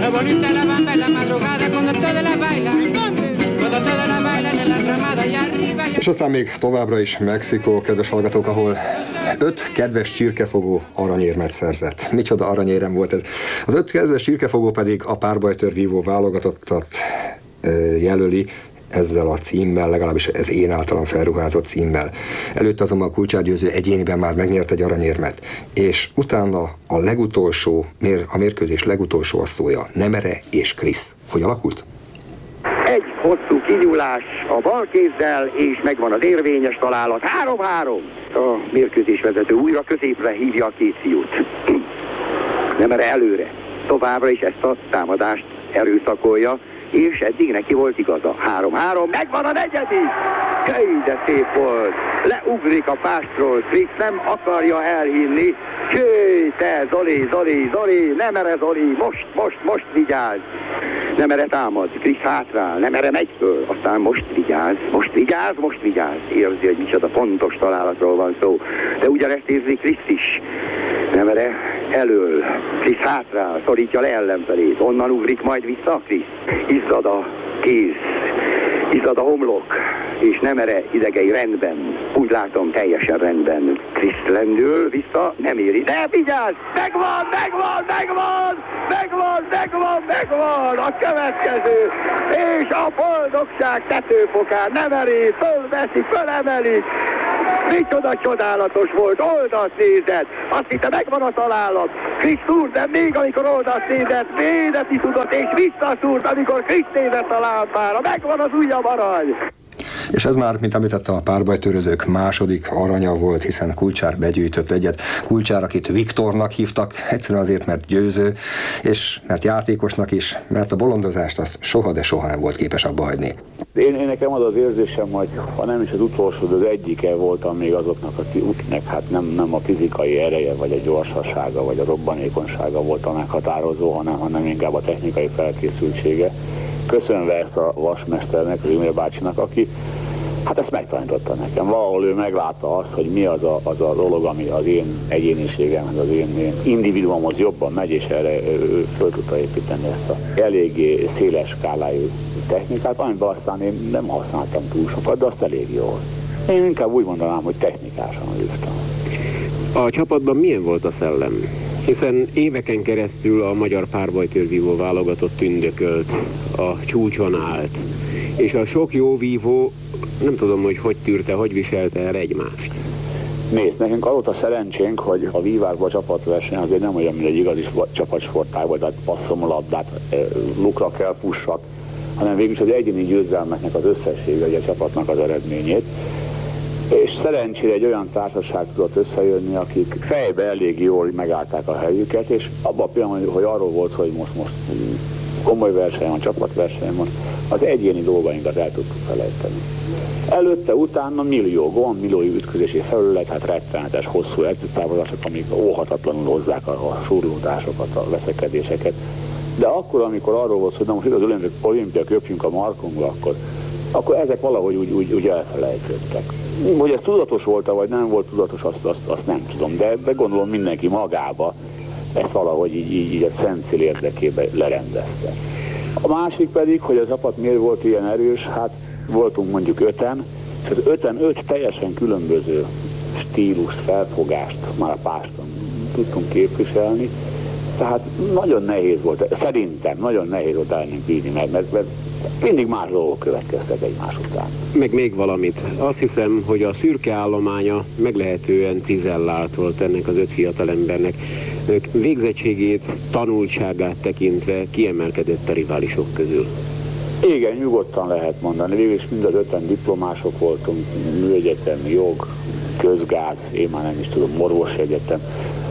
Lo bonito de la bamba es la madrugada cuando todas la bailan. Cuando todas la bailan en la ramada y arriba. És aztán még továbbra is Mexikó, kedves hallgatók, ahol 5 kedves csirkefogó aranyérmet szerzett. Micsoda aranyérem volt ez. Az 5 kedves csirkefogó pedig a párbajtőr vívó válogatottat jelöli, ezzel a címmel, legalábbis ez én általam felruházott címmel. Előtte azonban Kulcsár Győző egyéniben már megnyert egy aranyérmet, és utána a legutolsó, a mérkőzés legutolsó asszója, Nemere és Krisz. Hogy alakult? Egy hosszú kinyúlás a bal kézzel, és megvan az érvényes találat. 3-3. A mérkőzés vezető újra középre hívja a két fiút. Nemere előre. Továbbra is ezt a támadást erőszakolja, és eddig neki volt igaza. 3-3, megvan a negyedik! Köly, de szép volt! Leugrik a pástról, Krisz nem akarja elhinni. Köly, te, Zoli, Nemere Zoli, most vigyázz! Nemere támad, Krisz hátrál, Nemere megy föl, aztán most vigyázz. Érzi, hogy micsoda pontos találatról van szó. De ugyanezt érzi Krisz is. Nemere elől, Krisz hátrál, szorítja le ellenfelét, onnan ugrik majd vissza Krisz. Izzad a kéz, izzad a homlok, és Nemere idegei rendben, úgy látom teljesen rendben. Krisz lendül, vissza, nem éri. De vigyázz! Megvan! A következő! És a boldogság tetőfokán Nemeri fölveszi, fölemeli. Micsoda csodálatos volt, oldalt nézett. Azt hitte, megvan a találat. Krisz szúrt, de még amikor oldalt nézett, védeti tudott, és visszaszúrt, amikor Krisz nézett a lámpára. Megvan az újabb arany. És ez már, mint említette, a párbajtőrözők második aranya volt, hiszen Kulcsár begyűjtött egyet. Kulcsár, akit Viktornak hívtak, egyszerűen azért, mert győző, és mert játékosnak is, mert a bolondozást azt soha, de soha nem volt képes abba hagyni. Én nekem az az érzésem, hogy ha nem is az utolsó, de az egyike voltam még azoknak, akiknek hát nem a fizikai ereje, vagy a gyorsasága, vagy a robbanékonysága volt a meghatározó, hanem inkább a technikai felkészültsége. Köszönve ezt a vasmesternek, Imre bácsinak, aki hát ezt megtanította nekem. Valahol ő meglátta azt, hogy mi az a dolog, ami az én egyéniségemhez, az én individuumhoz jobban megy, és erre ő föl tudta építeni ezt a eléggé széles skálájú technikát, amiben aztán én nem használtam túl sokat, de azt elég jól. Én inkább úgy mondanám, hogy technikásan ültem. A csapatban milyen volt a szellem? Hiszen éveken keresztül a magyar párbajtőrvívó válogatott tündökölt, a csúcson állt, és a sok jó vívó nem tudom, hogy tűrte, hogy viselte el egymást. Nézd, nekünk az volt a szerencsénk, hogy a vívásban a csapatverseny azért nem olyan, mint egy igazi csapatsportágban, tehát passzom a labdát, lukra kell, pussak, hanem végülis az egyéni győzelmeknek az összessége, a csapatnak az eredményét. És szerencsére egy olyan társaság tudott összejönni, akik fejbe elég jól megállták a helyüket, és abban a pillanatban, hogy arról volt, hogy most komoly verseny van, csapatverseny van, az egyéni dolgainkat el tudtuk felejteni. Előtte, utána millió gond, millió ütközési felület, hát rettenetes, hosszú edzőtávozások, amik óhatatlanul hozzák a súrlódásokat, a veszekedéseket. De akkor, amikor arról volt, hogy na most az olimpia köpjünk a markunkba, akkor ezek valahogy úgy elfelejtődtek. Hogy ez tudatos volt-e, vagy nem volt tudatos, azt nem tudom, de gondolom mindenki magába ezt valahogy így a szent cél érdekében lerendezte. A másik pedig, hogy a csapat miért volt ilyen erős, hát voltunk mondjuk 5-en, és az 5-en 5 teljesen különböző stílust, felfogást már a páston tudtunk képviselni, tehát nagyon nehéz volt, szerintem nagyon nehéz volt elnünk bírni, mert mindig más dolgok következtek egymás után. Meg még valamit. Azt hiszem, hogy a szürke állománya meglehetően cizellált volt ennek az 5 fiatalembernek. Ők végzettségét, tanultságát tekintve kiemelkedett a riválisok közül. Igen, nyugodtan lehet mondani. Végülis mind az 5-en diplomások voltunk, műegyetem, jog, közgáz, én már nem is tudom, orvosi egyetem.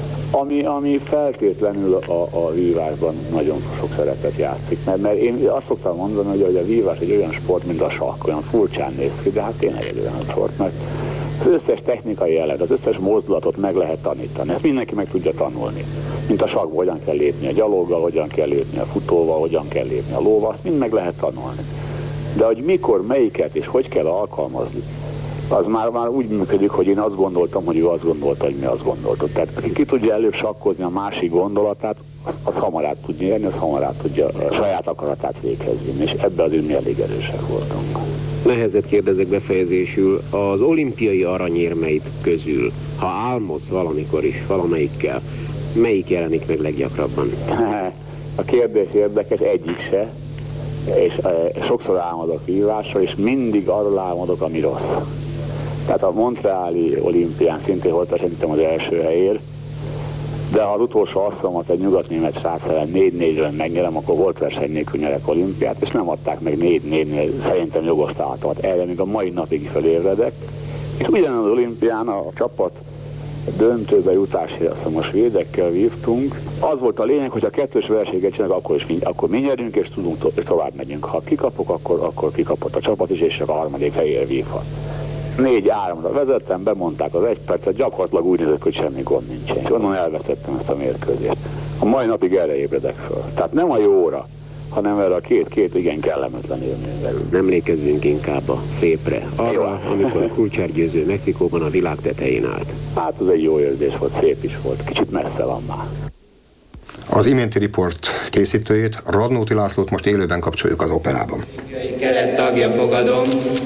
Ami feltétlenül a vívásban nagyon sok szerepet játszik, mert én azt szoktam mondani, hogy a vívás egy olyan sport, mint a sakk, olyan furcsán néz ki, de hát tényleg egy olyan sport, mert az összes technikai jelent, az összes mozdulatot meg lehet tanítani, ezt mindenki meg tudja tanulni. Mint a sakkban, hogyan kell lépni a gyaloggal, hogyan kell lépni a futóval, hogyan kell lépni a lóval, azt mind meg lehet tanulni. De hogy mikor, melyiket és hogy kell alkalmazni, az már úgy működik, hogy én azt gondoltam, hogy ő azt gondolta, hogy mi azt gondoltuk. Tehát aki ki tudja előbb sakkozni a másik gondolatát, az hamar át tud nyerni, az hamar át tudja a saját akaratát véghez vinni, és ebben azért mi elég erősek voltunk. Nehezet kérdezek befejezésül, az olimpiai aranyérmeid közül, ha álmodsz valamikor is valamelyikkel, melyik jelenik meg leggyakrabban? A kérdés érdekes, egyik se, és sokszor álmodok vívásról, és mindig arról álmodok, ami rossz. Tehát a Montreali olimpián szintén volt szerintem az első helyér, de ha az utolsó asszomat egy nyugatnémet srác ellen 4-4-ről megnyerem, akkor volt verseny nélkül nyerek olimpiát, és nem adták meg 4-4-nél szerintem jogos tátomat. Erre még a mai napig felébredek. És ugyanaz az olimpián a csapat döntőbe jutásért, azt most svédekkel vívtunk. Az volt a lényeg, hogy a kettős versenyeket csinálunk, akkor mi nyerünk, és tovább megyünk. Ha kikapok, akkor kikapott a csapat is, és csak a harmadik helyére vívhat. 4-3-ra vezettem, bemondták az 1 percet, gyakorlatilag úgy nézett, hogy semmi gond nincsen. És onnan elvesztettem ezt a mérkőzést. A mai napig erre ébredek föl. Tehát nem a jóra, hanem erre a két igen kellemetlen élményre. Emlékezzünk inkább a szépre. Arra, amikor a Kulcsár Győző Mexikóban a világ tetején állt. Hát ez egy jó érzés volt, szép is volt. Kicsit messze van már. Az iménti riport készítőjét, Radnóti Lászlót most élőben kapcsoljuk az operában. Keret tagja fogadom,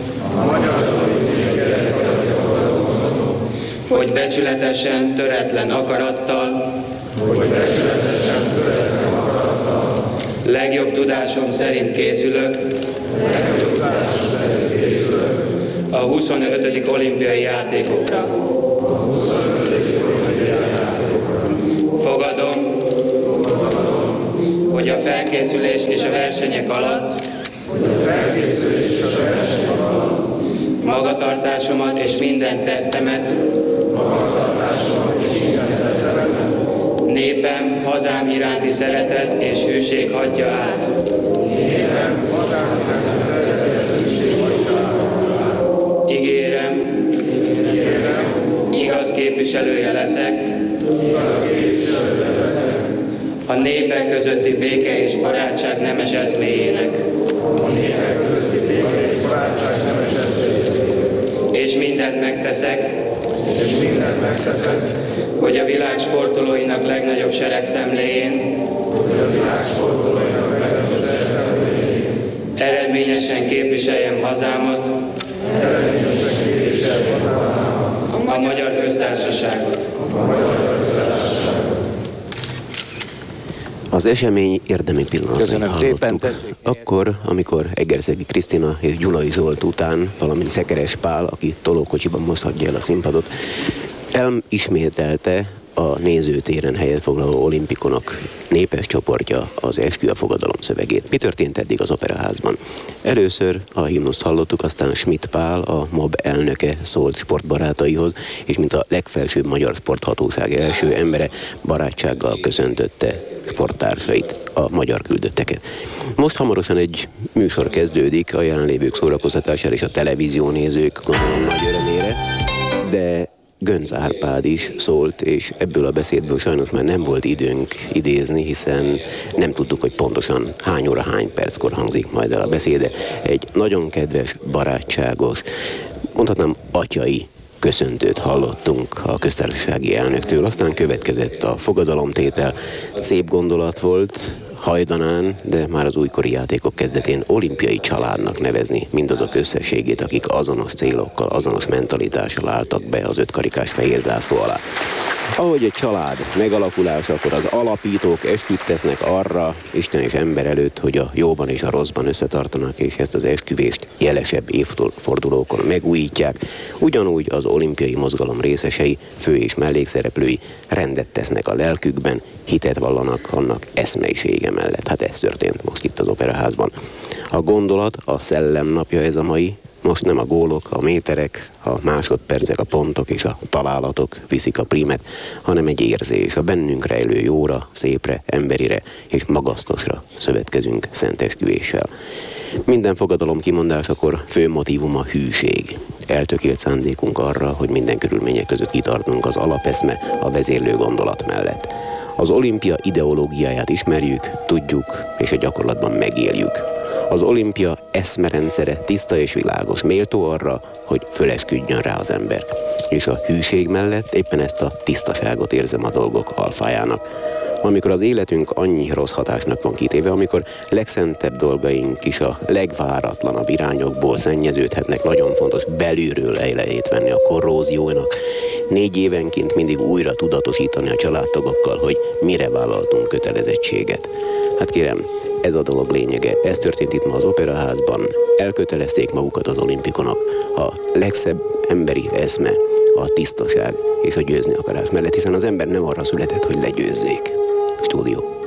hogy becsületesen, töretlen akarattal, legjobb tudásom szerint készülök a 25. olimpiai játékokra. Fogadom, hogy a felkészülés és a versenyek alatt magatartásomat és minden tettemet népem, hazám iránti szeretet és hűség hagyja át. Ígérem, igaz képviselője leszek a népek közötti béke és barátság nemes eszméjének. És mindent megteszek, hogy a világ sportolóinak legnagyobb seregszemléjén eredményesen képviseljem hazámat, a Magyar Köztársaságot. Az esemény érdemi pillanatait hallottuk. Akkor, amikor Egerszegi Krisztina és Gyulai Zsolt után, valamint Szekeres Pál, aki tolókocsiban mozhatja el a színpadot, elismételte a nézőtéren helyet foglaló olimpikonok népes csoportja az Eskü a fogadalom szövegét. Mi történt eddig az Operaházban? Először a himnuszt hallottuk, aztán Schmidt Pál, a MOB elnöke szólt sportbarátaihoz, és mint a legfelsőbb magyar sporthatóság első embere barátsággal köszöntötte sporttársait, a magyar küldötteket. Most hamarosan egy műsor kezdődik a jelenlévők szórakoztatására és a televízió nézők gondolom nagy örömére, de Göncz Árpád is szólt, és ebből a beszédből sajnos már nem volt időnk idézni, hiszen nem tudtuk, hogy pontosan hány óra, hány perckor hangzik majd el a beszéde. Egy nagyon kedves, barátságos, mondhatnám atyai köszöntőt hallottunk a köztársasági elnöktől, aztán következett a fogadalomtétel. Szép gondolat volt, hajdanán, de már az újkori játékok kezdetén olimpiai családnak nevezni mindazok összességét, akik azonos célokkal, azonos mentalitással álltak be az ötkarikás fehér zászló alá. Ahogy egy család megalakulásakor az alapítók esküt tesznek arra, Isten és ember előtt, hogy a jóban és a rosszban összetartanak, és ezt az esküvést jelesebb évfordulókon megújítják, ugyanúgy az olimpiai mozgalom részesei, fő- és mellékszereplői rendet tesznek a lelkükben, hitet vallanak annak eszmeisége mellett. Hát ez történt most itt az Operaházban. A gondolat, a szellem napja ez a mai. Most nem a gólok, a méterek, a másodpercek, a pontok és a találatok viszik a prímet, hanem egy érzés, a bennünk rejlő jóra, szépre, emberire és magasztosra szövetkezünk szent esküvéssel. Minden fogadalom kimondásakor fő motívum a hűség. Eltökélt szándékunk arra, hogy minden körülmények között kitartunk az alapeszme, a vezérlő gondolat mellett. Az olimpia ideológiáját ismerjük, tudjuk és a gyakorlatban megéljük. Az olimpia eszmerendszere tiszta és világos, méltó arra, hogy fölesküdjön rá az ember. És a hűség mellett éppen ezt a tisztaságot érzem a dolgok alfájának. Amikor az életünk annyi rossz hatásnak van kitéve, amikor legszentebb dolgaink is a legváratlanabb irányokból szennyeződhetnek, nagyon fontos belülről elejét venni a korróziónak, 4 évenként mindig újra tudatosítani a családtagokkal, hogy mire vállaltunk kötelezettséget. Hát kérem, ez a dolog lényege. Ez történt itt ma az Operaházban. Elkötelezték magukat az olimpikonok. A legszebb emberi eszme a tisztaság és a győzni akarás mellett, hiszen az ember nem arra született, hogy legyőzzék. Stúdió.